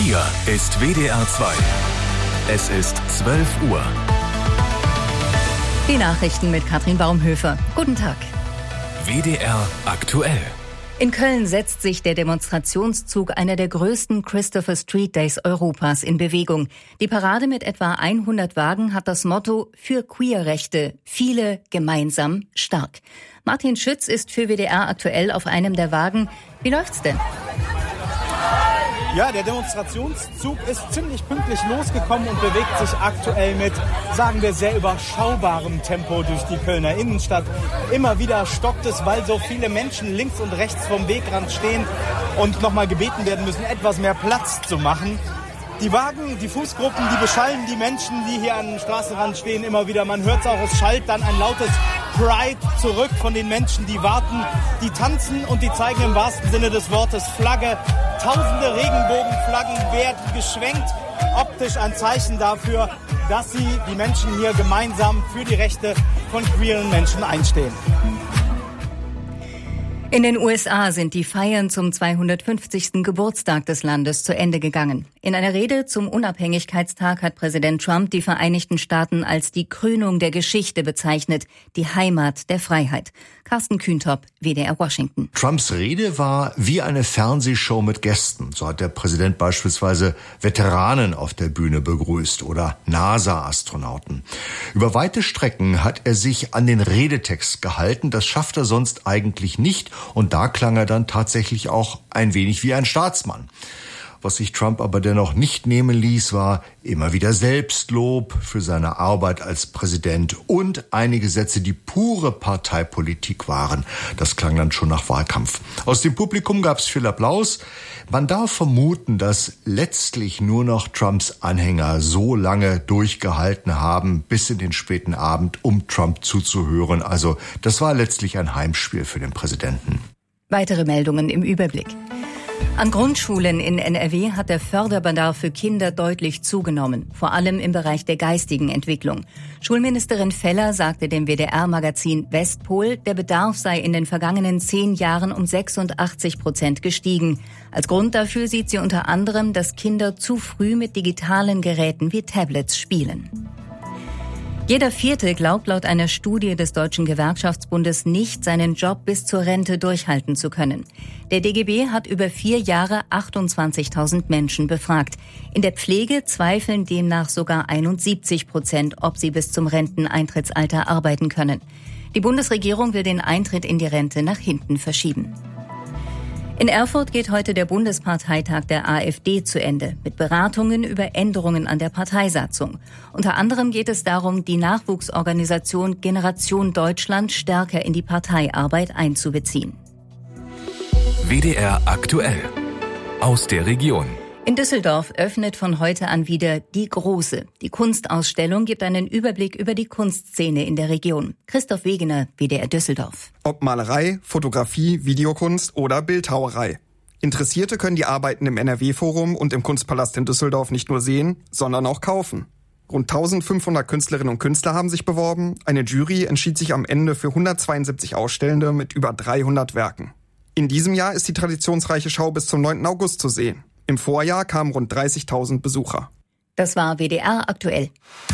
Hier ist WDR 2. Es ist 12 Uhr. Die Nachrichten mit Katrin Baumhöfer. Guten Tag. WDR aktuell. In Köln setzt sich der Demonstrationszug einer der größten Christopher Street Days Europas in Bewegung. Die Parade mit etwa 100 Wagen hat das Motto für Queerrechte, viele gemeinsam stark. Martin Schütz ist für WDR aktuell auf einem der Wagen. Wie läuft's denn? Ja, der Demonstrationszug ist ziemlich pünktlich losgekommen und bewegt sich aktuell mit, sagen wir, sehr überschaubarem Tempo durch die Kölner Innenstadt. Immer wieder stockt es, weil so viele Menschen links und rechts vom Wegrand stehen und nochmal gebeten werden müssen, etwas mehr Platz zu machen. Die Wagen, die Fußgruppen, die beschallen die Menschen, die hier an dem Straßenrand stehen, immer wieder. Man hört es auch, es schallt dann ein lautes Pride zurück von den Menschen, die warten, die tanzen und die zeigen im wahrsten Sinne des Wortes Flagge. Tausende Regenbogenflaggen werden geschwenkt, optisch ein Zeichen dafür, dass die Menschen hier gemeinsam für die Rechte von queeren Menschen einstehen. In den USA sind die Feiern zum 250. Geburtstag des Landes zu Ende gegangen. In einer Rede zum Unabhängigkeitstag hat Präsident Trump die Vereinigten Staaten als die Krönung der Geschichte bezeichnet, die Heimat der Freiheit. Carsten Kühntop, WDR Washington. Trumps Rede war wie eine Fernsehshow mit Gästen. So hat der Präsident beispielsweise Veteranen auf der Bühne begrüßt oder NASA-Astronauten. Über weite Strecken hat er sich an den Redetext gehalten. Das schafft er sonst eigentlich nicht. Und da klang er dann tatsächlich auch ein wenig wie ein Staatsmann. Was sich Trump aber dennoch nicht nehmen ließ, war immer wieder Selbstlob für seine Arbeit als Präsident und einige Sätze, die pure Parteipolitik waren. Das klang dann schon nach Wahlkampf. Aus dem Publikum gab es viel Applaus. Man darf vermuten, dass letztlich nur noch Trumps Anhänger so lange durchgehalten haben, bis in den späten Abend, um Trump zuzuhören. Also das war letztlich ein Heimspiel für den Präsidenten. Weitere Meldungen im Überblick. An Grundschulen in NRW hat der Förderbedarf für Kinder deutlich zugenommen, vor allem im Bereich der geistigen Entwicklung. Schulministerin Feller sagte dem WDR-Magazin Westpol, der Bedarf sei in den vergangenen 10 Jahren um 86% gestiegen. Als Grund dafür sieht sie unter anderem, dass Kinder zu früh mit digitalen Geräten wie Tablets spielen. Jeder Vierte glaubt laut einer Studie des Deutschen Gewerkschaftsbundes nicht, seinen Job bis zur Rente durchhalten zu können. Der DGB hat über 4 Jahre 28.000 Menschen befragt. In der Pflege zweifeln demnach sogar 71%, ob sie bis zum Renteneintrittsalter arbeiten können. Die Bundesregierung will den Eintritt in die Rente nach hinten verschieben. In Erfurt geht heute der Bundesparteitag der AfD zu Ende, mit Beratungen über Änderungen an der Parteisatzung. Unter anderem geht es darum, die Nachwuchsorganisation Generation Deutschland stärker in die Parteiarbeit einzubeziehen. WDR aktuell. Aus der Region. In Düsseldorf öffnet von heute an wieder Die Große. Die Kunstausstellung gibt einen Überblick über die Kunstszene in der Region. Christoph Wegener, WDR Düsseldorf. Ob Malerei, Fotografie, Videokunst oder Bildhauerei. Interessierte können die Arbeiten im NRW-Forum und im Kunstpalast in Düsseldorf nicht nur sehen, sondern auch kaufen. Rund 1500 Künstlerinnen und Künstler haben sich beworben. Eine Jury entschied sich am Ende für 172 Ausstellende mit über 300 Werken. In diesem Jahr ist die traditionsreiche Schau bis zum 9. August zu sehen. Im Vorjahr kamen rund 30.000 Besucher. Das war WDR aktuell.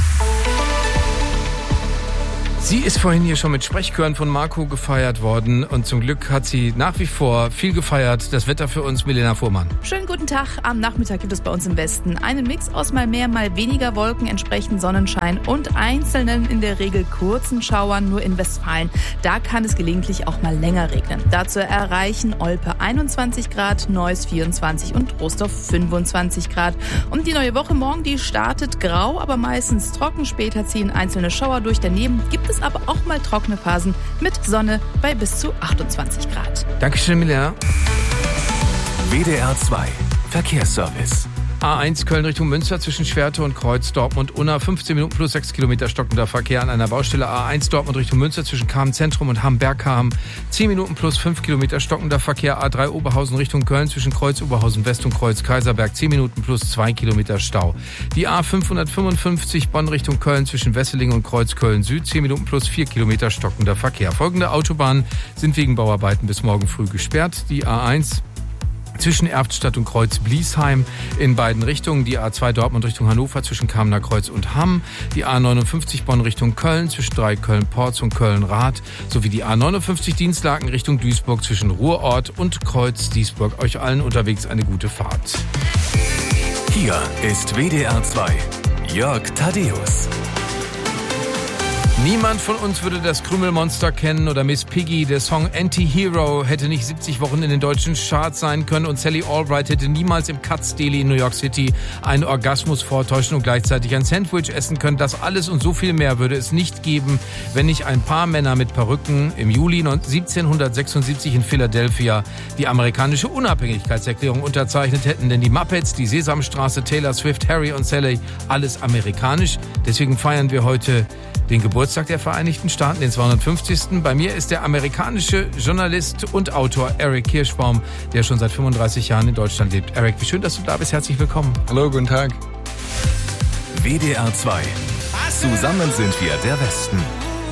Sie ist vorhin hier schon mit Sprechchören von Marco gefeiert worden und zum Glück hat sie nach wie vor viel gefeiert. Das Wetter für uns, Milena Fuhrmann. Schönen guten Tag. Am Nachmittag gibt es bei uns im Westen einen Mix aus mal mehr, mal weniger Wolken, entsprechend Sonnenschein und einzelnen, in der Regel kurzen Schauern. Nur in Westfalen, da kann es gelegentlich auch mal länger regnen. Dazu erreichen Olpe 21 Grad, Neuss 24 und Rostorf 25 Grad. Und die neue Woche morgen, die startet grau, aber meistens trocken. Später ziehen einzelne Schauer durch. Daneben gibt es aber auch mal trockene Phasen mit Sonne bei bis zu 28 Grad. Dankeschön, Milena. WDR 2 Verkehrsservice. A1 Köln Richtung Münster zwischen Schwerte und Kreuz Dortmund-Unna. 15 Minuten plus 6 Kilometer stockender Verkehr an einer Baustelle. A1 Dortmund Richtung Münster zwischen Kamen-Zentrum und Hamm-Bergkamen. 10 Minuten plus 5 Kilometer stockender Verkehr. A3 Oberhausen Richtung Köln zwischen Kreuz Oberhausen West und Kreuz Kaiserberg. 10 Minuten plus 2 Kilometer Stau. Die A555 Bonn Richtung Köln zwischen Wesseling und Kreuz Köln Süd. 10 Minuten plus 4 Kilometer stockender Verkehr. Folgende Autobahnen sind wegen Bauarbeiten bis morgen früh gesperrt. Die A1 zwischen Erftstadt und Kreuz-Bliesheim in beiden Richtungen. Die A2 Dortmund Richtung Hannover zwischen Kamener Kreuz und Hamm. Die A59 Bonn Richtung Köln zwischen Köln-Porz und Köln-Rath. Sowie die A59 Dienstlaken Richtung Duisburg zwischen Ruhrort und Kreuz-Diesburg. Euch allen unterwegs eine gute Fahrt. Hier ist WDR 2. Jörg Thaddeus. Niemand von uns würde das Krümelmonster kennen oder Miss Piggy. Der Song Anti-Hero hätte nicht 70 Wochen in den deutschen Charts sein können und Sally Albright hätte niemals im Katz Deli in New York City einen Orgasmus vortäuschen und gleichzeitig ein Sandwich essen können. Das alles und so viel mehr würde es nicht geben, wenn nicht ein paar Männer mit Perücken im Juli 1776 in Philadelphia die amerikanische Unabhängigkeitserklärung unterzeichnet hätten. Denn die Muppets, die Sesamstraße, Taylor Swift, Harry und Sally, alles amerikanisch. Deswegen feiern wir heute den Geburtstag der Vereinigten Staaten, den 250. Bei mir ist der amerikanische Journalist und Autor Eric Kirschbaum, der schon seit 35 Jahren in Deutschland lebt. Eric, wie schön, dass du da bist. Herzlich willkommen. Hallo, guten Tag. WDR 2. Zusammen sind wir der Westen.